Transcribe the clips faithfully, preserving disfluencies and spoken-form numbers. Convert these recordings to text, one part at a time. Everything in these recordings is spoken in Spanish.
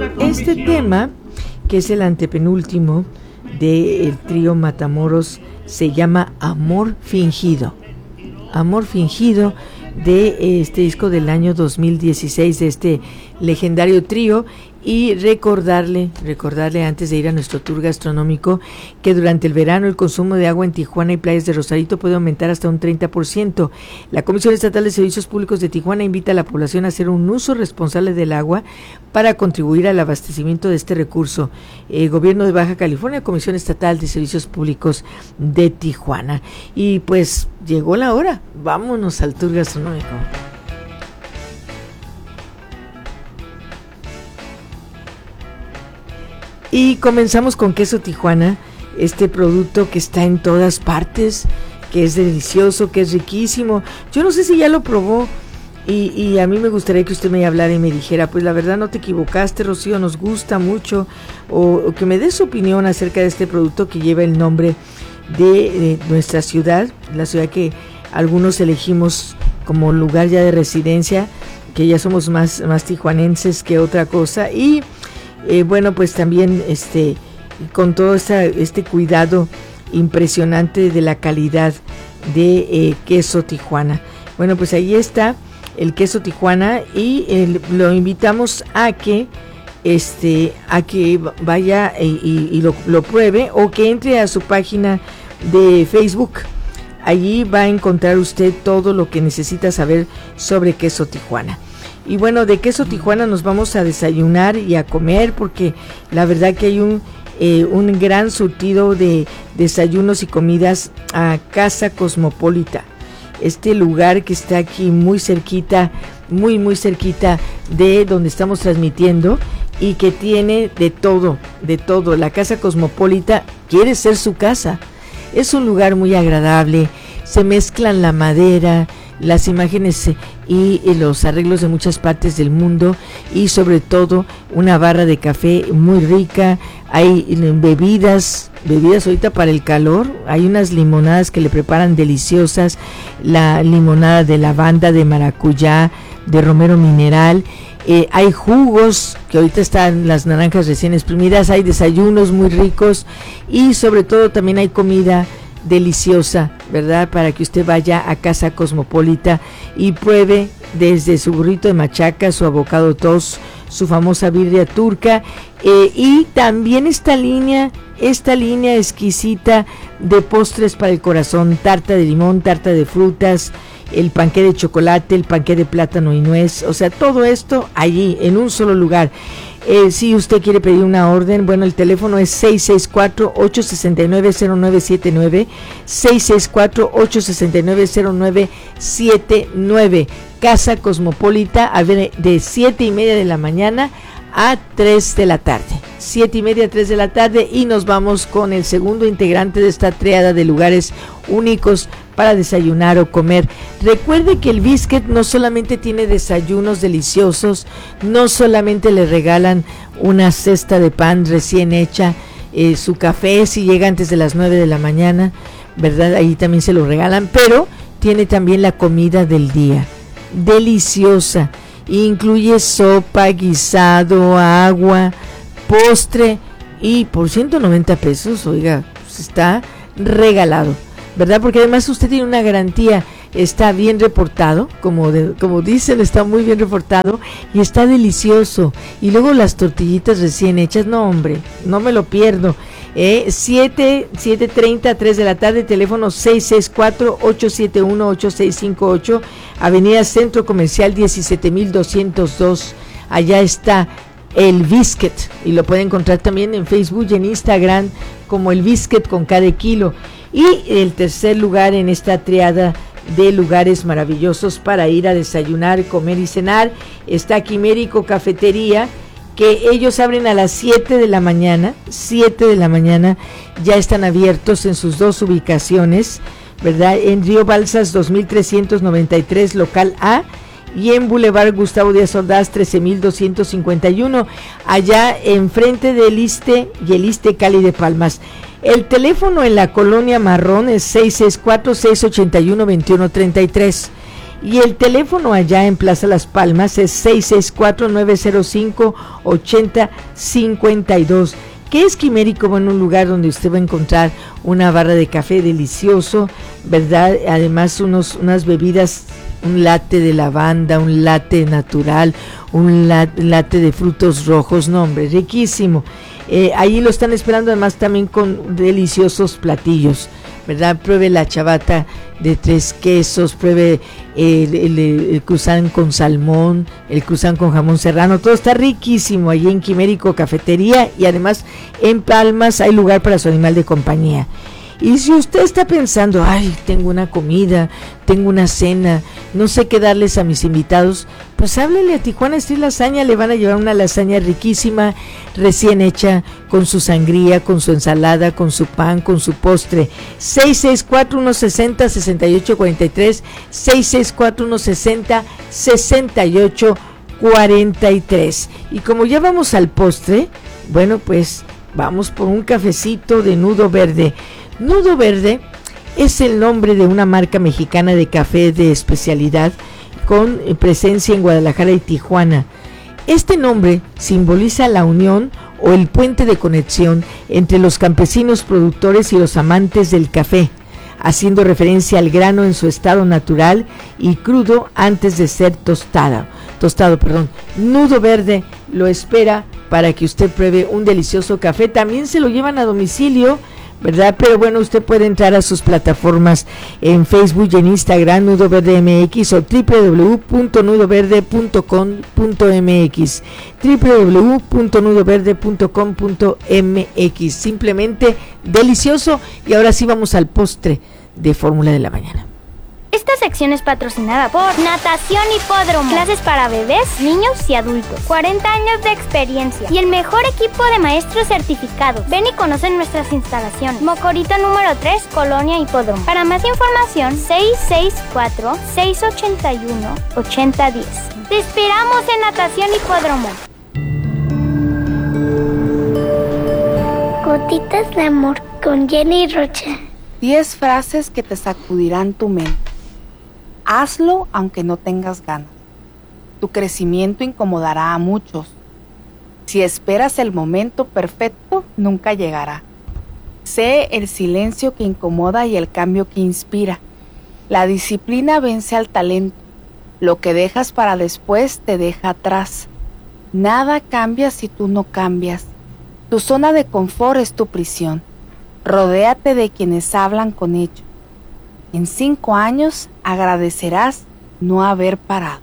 este tema, que es el antepenúltimo del trío Matamoros, se llama Amor Fingido. Amor Fingido, de este disco del año dos mil dieciséis, de este legendario trío. Y recordarle, recordarle antes de ir a nuestro tour gastronómico, que durante el verano el consumo de agua en Tijuana y playas de Rosarito puede aumentar hasta un treinta por ciento. La Comisión Estatal de Servicios Públicos de Tijuana invita a la población a hacer un uso responsable del agua para contribuir al abastecimiento de este recurso. Eh, Gobierno de Baja California, Comisión Estatal de Servicios Públicos de Tijuana. Y pues llegó la hora, vámonos al tour gastronómico. Y comenzamos con Queso Tijuana, este producto que está en todas partes, que es delicioso, que es riquísimo. Yo no sé si ya lo probó y, y a mí me gustaría que usted me hablara y me dijera, pues la verdad no te equivocaste, Rocío, nos gusta mucho, o, o que me dé su opinión acerca de este producto que lleva el nombre de, de nuestra ciudad, la ciudad que algunos elegimos como lugar ya de residencia, que ya somos más, más tijuanenses que otra cosa. Y Eh, bueno, pues también este con todo esta, este cuidado impresionante de la calidad de eh, queso Tijuana. Bueno, pues ahí está el queso Tijuana y eh, lo invitamos a que este a que vaya y, y, y lo, lo pruebe, o que entre a su página de Facebook. Allí va a encontrar usted todo lo que necesita saber sobre queso Tijuana. Y bueno, de Queso Tijuana nos vamos a desayunar y a comer, porque la verdad que hay un, eh, un gran surtido de desayunos y comidas a Casa Cosmopolita. Este lugar que está aquí muy cerquita, muy muy cerquita de donde estamos transmitiendo, y que tiene de todo, de todo. La Casa Cosmopolita quiere ser su casa. Es un lugar muy agradable, se mezclan la madera, las imágenes y, y los arreglos de muchas partes del mundo, y sobre todo una barra de café muy rica. Hay bebidas, bebidas ahorita para el calor, hay unas limonadas que le preparan deliciosas, la limonada de lavanda, de maracuyá, de romero mineral. Eh, hay jugos, que ahorita están las naranjas recién exprimidas, hay desayunos muy ricos, y sobre todo también hay comida deliciosa, ¿verdad? Para que usted vaya a Casa Cosmopolita y pruebe desde su burrito de machaca, su avocado toast, su famosa birria turca, eh, y también esta línea, esta línea exquisita de postres para el corazón: tarta de limón, tarta de frutas, el panqué de chocolate, el panqué de plátano y nuez. O sea, todo esto allí en un solo lugar. Eh, si usted quiere pedir una orden, bueno, el teléfono es seis seis cuatro, ocho seis nueve, cero nueve siete nueve, seis seis cuatro, ocho seis nueve, cero nueve siete nueve. Casa Cosmopolita, a ver, de siete y media de la mañana a tres de la tarde. Siete y media a tres de la tarde, y nos vamos con el segundo integrante de esta tríada de lugares únicos para desayunar o comer. Recuerde que el Biscuit no solamente tiene desayunos deliciosos, no solamente le regalan una cesta de pan recién hecha, eh, su café si llega antes de las nueve de la mañana, ¿verdad? Ahí también se lo regalan, pero tiene también la comida del día, deliciosa. Incluye sopa, guisado, agua, postre, y por ciento noventa pesos, oiga, pues está regalado, ¿verdad? Porque además usted tiene una garantía, está bien reportado, como de, como dicen, está muy bien reportado, y está delicioso. Y luego las tortillitas recién hechas, no hombre, no me lo pierdo. Eh, siete, siete treinta, tres de la tarde, teléfono seis seis cuatro, ocho siete uno, ocho seis cinco ocho, Avenida Centro Comercial diecisiete mil doscientos dos. Allá está el Biscuit, y lo puede encontrar también en Facebook y en Instagram como el Biscuit con cada kilo. Y el tercer lugar en esta triada de lugares maravillosos para ir a desayunar, comer y cenar está Quimérico Cafetería, que ellos abren a las siete de la mañana, siete de la mañana, ya están abiertos en sus dos ubicaciones, ¿verdad? En Río Balsas dos mil trescientos noventa y tres, local A, y en Boulevard Gustavo Díaz Ordaz trece mil doscientos cincuenta y uno, allá enfrente del ISSSTE y el ISSSTE Cali de Palmas. El teléfono en la Colonia Marrón es seis seis cuatro, seis ocho uno, dos uno tres tres. Y el teléfono allá en Plaza Las Palmas es seis seis cuatro, nueve cero cinco, ocho cero cinco dos. ¿Qué es Quimérico? Bueno, un lugar donde usted va a encontrar una barra de café delicioso, ¿verdad? Además, unos, unas bebidas, un latte de lavanda, un latte natural, un latte de frutos rojos, no hombre, riquísimo. Eh, ahí lo están esperando, además también con deliciosos platillos, ¿verdad? Pruebe la chavata de tres quesos, pruebe el, el, el cruzán con salmón, el cruzán con jamón serrano, todo está riquísimo allí en Quimérico Cafetería, y además en Palmas hay lugar para su animal de compañía. Y si usted está pensando, ay, tengo una comida, tengo una cena, no sé qué darles a mis invitados, pues háblele a Tijuana Street Lasaña, le van a llevar una lasaña riquísima, recién hecha, con su sangría, con su ensalada, con su pan, con su postre. seis seis cuatro, uno seis cero, seis ocho cuatro tres, seis seis cuatro, uno seis cero, seis ocho cuatro tres. Y como ya vamos al postre, bueno, pues vamos por un cafecito de Nudo Verde. Nudo Verde es el nombre de una marca mexicana de café de especialidad con presencia en Guadalajara y Tijuana. Este nombre simboliza la unión o el puente de conexión entre los campesinos productores y los amantes del café, haciendo referencia al grano en su estado natural y crudo antes de ser tostada, tostado. Perdón. Nudo Verde lo espera para que usted pruebe un delicioso café. También se lo llevan a domicilio, ¿verdad? Pero bueno, usted puede entrar a sus plataformas en Facebook y en Instagram, Nudo Verde M X, o doble u doble u doble u punto nudo verde punto com punto m x, doble u doble u doble u punto nudo verde punto com punto m x. Simplemente delicioso. Y ahora sí vamos al postre de Fórmula de la Mañana. Esta sección es patrocinada por Natación Hipódromo. Clases para bebés, niños y adultos. cuarenta años de experiencia y el mejor equipo de maestros certificados. Ven y conoce nuestras instalaciones. Mocorito número tres, Colonia Hipódromo. Para más información, seis seis cuatro, seis ocho uno, ocho cero uno cero. Te esperamos en Natación Hipódromo. Gotitas de amor con Jenny Rocha. diez frases que te sacudirán tu mente. Hazlo aunque no tengas ganas. Tu crecimiento incomodará a muchos. Si esperas el momento perfecto, nunca llegará. Sé el silencio que incomoda y el cambio que inspira. La disciplina vence al talento. Lo que dejas para después te deja atrás. Nada cambia si tú no cambias. Tu zona de confort es tu prisión. Rodéate de quienes hablan con ello. En cinco años agradecerás no haber parado.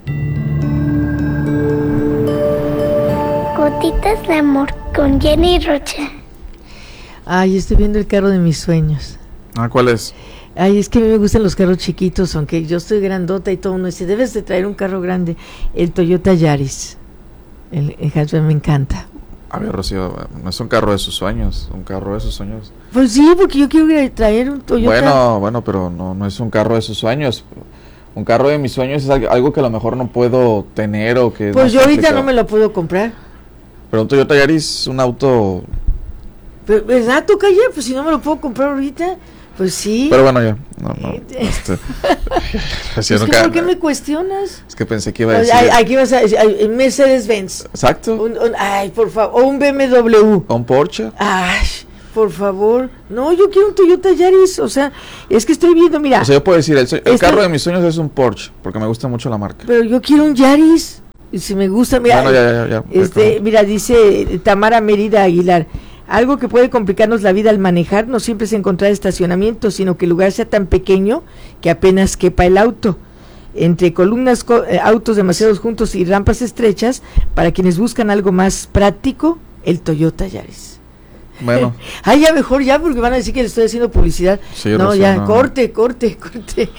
Gotitas de amor con Jenny Rocha. Ay, estoy viendo el carro de mis sueños. Ah, ¿cuál es? Ay, es que a mí me gustan los carros chiquitos, aunque yo estoy grandota y todo uno dice, debes de traer un carro grande. El Toyota Yaris. El, el hatchback me encanta. A ver, Rocío, no es un carro de sus sueños, un carro de sus sueños. Pues sí, porque yo quiero traer un Toyota. Bueno, bueno, pero no, no es un carro de sus sueños. Un carro de mis sueños es algo que a lo mejor no puedo tener o que... Pues yo ahorita no me lo puedo comprar. Pero un Toyota Yaris, un auto... Pero, ¿verdad, Tocaya? Pues si no me lo puedo comprar ahorita, pues sí. Pero bueno, ya, no, no. Este, es que nunca, ¿por qué me cuestionas? Es que pensé que iba a decir... Ay, aquí vas a decir, Mercedes-Benz. Exacto. Un, un, ay, por favor, o un B M W. O un Porsche. Ay, por favor. No, yo quiero un Toyota Yaris, o sea, es que estoy viendo, mira. O sea, yo puedo decir, el, el este, carro de mis sueños es un Porsche, porque me gusta mucho la marca. Pero yo quiero un Yaris, y si me gusta, mira. Bueno, ya, ya, ya, este, mira, dice Tamara Mérida Aguilar. Algo que puede complicarnos la vida al manejar no siempre es encontrar estacionamiento, sino que el lugar sea tan pequeño que apenas quepa el auto. Entre columnas, co- eh, autos demasiado juntos y rampas estrechas, para quienes buscan algo más práctico, el Toyota Yaris. Bueno. Ay, ya mejor ya, porque van a decir que le estoy haciendo publicidad. Sí, no, Rocío, ya, no. corte, corte, corte.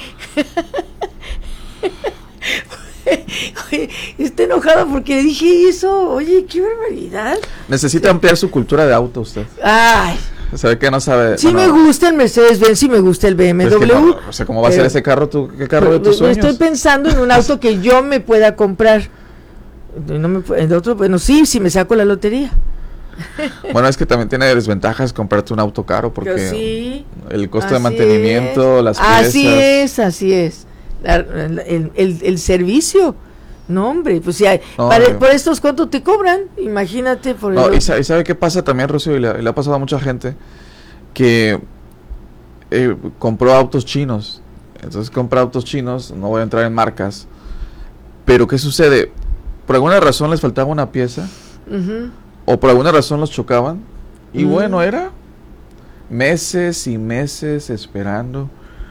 Oye, está enojado porque le dije eso. Oye, qué barbaridad. Necesita ampliar su cultura de auto usted. Ay. Se ve que no sabe. Sí, bueno, me gusta el Mercedes-Benz, sí me gusta el B M W. Es que no, o sea, ¿cómo va a ser ese carro tu, qué carro pero, de tus sueños? Estoy pensando en un auto que yo me pueda comprar. No me, el otro, bueno, sí, si me saco la lotería. Bueno, es que también tiene desventajas comprarte un auto caro porque sí, el costo de mantenimiento, es. las piezas. Así es, así es. la, el, el, el servicio. No, hombre, pues ya, no, para, no. por estos, ¿cuánto te cobran? Imagínate. Por no, el... y, sabe, y sabe qué pasa también, Rocío, y le, le ha pasado a mucha gente que eh, compró autos chinos. Entonces compra autos chinos, no voy a entrar en marcas, pero ¿qué sucede? Por alguna razón les faltaba una pieza, uh-huh. o por alguna razón los chocaban, y uh-huh. bueno, era meses y meses esperando,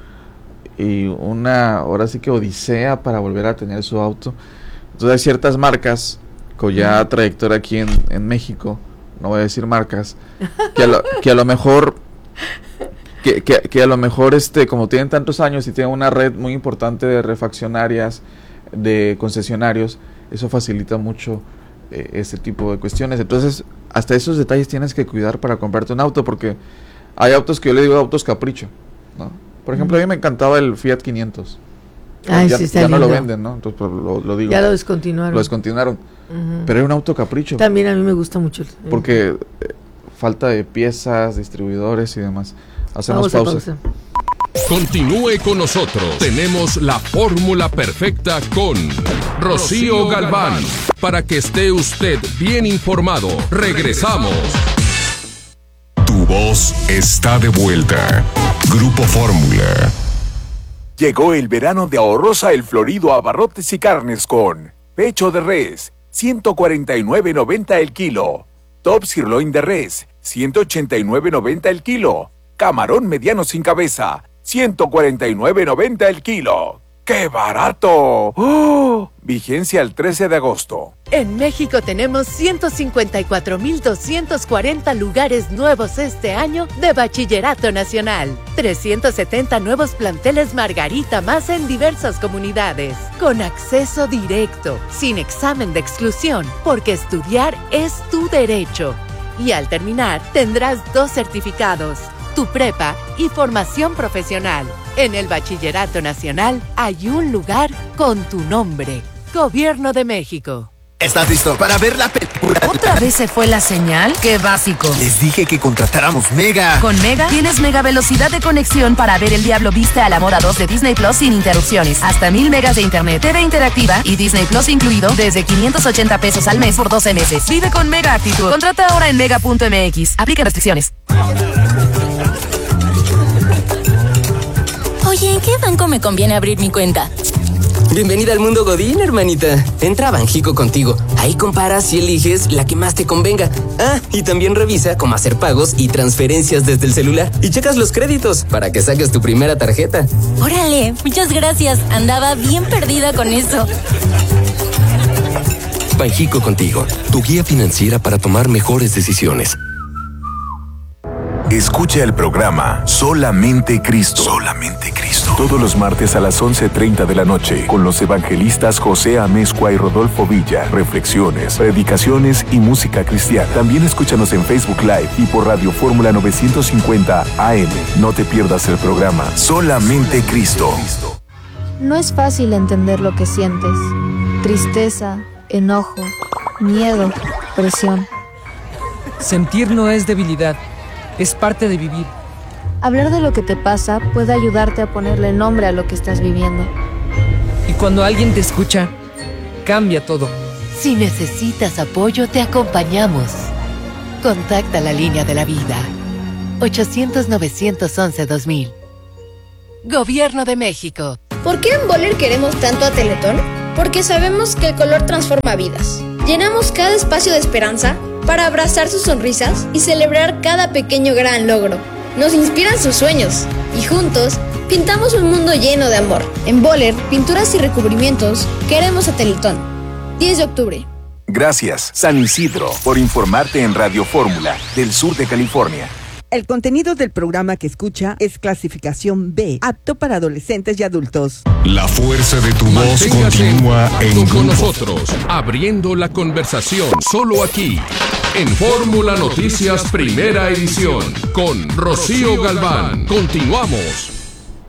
y una, ahora sí que odisea para volver a tener su auto. Entonces hay ciertas marcas con ya trayectoria aquí en, en México, no voy a decir marcas, que a lo, que a lo mejor, que, que, que a lo mejor este, como tienen tantos años y tienen una red muy importante de refaccionarias, de concesionarios, eso facilita mucho eh, este tipo de cuestiones. Entonces hasta esos detalles tienes que cuidar para comprarte un auto, porque hay autos que yo le digo autos capricho, ¿no? Por ejemplo, a mí me encantaba el Fiat quinientos. Ay, ya sí, está ya no lindo. lo venden, ¿no? Entonces pues, lo, lo digo. Ya lo descontinuaron. Lo descontinuaron. Uh-huh. Pero era un auto capricho. También a mí me gusta mucho. El... Porque eh, falta de piezas, distribuidores y demás. Hacemos pausa. pausa. Continúe con nosotros. Tenemos la fórmula perfecta con Rocío Galván. Para que esté usted bien informado. Regresamos. Tu voz está de vuelta. Grupo Fórmula. Llegó el verano de Ahorrosa El Florido Abarrotes y Carnes con pecho de res, ciento cuarenta y nueve noventa el kilo. Top sirloin de res, ciento ochenta y nueve noventa el kilo. Camarón mediano sin cabeza, ciento cuarenta y nueve noventa el kilo. ¡Qué barato! ¡Oh! Vigencia el trece de agosto. En México tenemos ciento cincuenta y cuatro mil doscientos cuarenta lugares nuevos este año de Bachillerato Nacional. trescientos setenta nuevos planteles Margarita más en diversas comunidades. Con acceso directo, sin examen de exclusión, porque estudiar es tu derecho. Y al terminar, tendrás dos certificados, tu prepa y formación profesional. En el Bachillerato Nacional hay un lugar con tu nombre. Gobierno de México. ¿Estás listo para ver la película? ¿Otra vez se fue la señal? ¡Qué básico! Les dije que contratáramos Mega. Con Mega tienes mega velocidad de conexión para ver El Diablo Viste a la Moda dos de Disney Plus sin interrupciones. Hasta mil megas de internet, T V interactiva y Disney Plus incluido desde quinientos ochenta pesos al mes por doce meses. Vive con Mega Actitud. Contrata ahora en mega punto m x. Aplica restricciones. Oye, ¿en qué banco me conviene abrir mi cuenta? Bienvenida al mundo Godín, hermanita. Entra a Banjico contigo. Ahí comparas y eliges la que más te convenga. Ah, y también revisa cómo hacer pagos y transferencias desde el celular. Y checas los créditos para que saques tu primera tarjeta. Órale, muchas gracias. Andaba bien perdida con eso. Banjico contigo, tu guía financiera para tomar mejores decisiones. Escucha el programa Solamente Cristo. Solamente Cristo. Todos los martes a las once treinta de la noche con los evangelistas José Amezcua y Rodolfo Villa. Reflexiones, predicaciones y música cristiana. También escúchanos en Facebook Live y por Radio Fórmula novecientos cincuenta A M. No te pierdas el programa Solamente Cristo. No es fácil entender lo que sientes. Tristeza, enojo, miedo, presión. Sentir no es debilidad. Es parte de vivir. Hablar de lo que te pasa puede ayudarte a ponerle nombre a lo que estás viviendo. Y cuando alguien te escucha, cambia todo. Si necesitas apoyo, te acompañamos. Contacta la línea de la vida. ochocientos, novecientos once, dos mil. Gobierno de México. ¿Por qué en Boller queremos tanto a Teletón? Porque sabemos que el color transforma vidas. Llenamos cada espacio de esperanza para abrazar sus sonrisas y celebrar cada pequeño gran logro. Nos inspiran sus sueños y juntos pintamos un mundo lleno de amor. En Boller, pinturas y recubrimientos, queremos a Teletón. diez de octubre. Gracias, San Isidro, por informarte en Radio Fórmula del sur de California. El contenido del programa que escucha es clasificación B, apto para adolescentes y adultos. La fuerza de tu voz continúa en con grupo. nosotros, abriendo la conversación, solo aquí, en Fórmula Noticias Primera Edición, con Rocío Galván. Continuamos.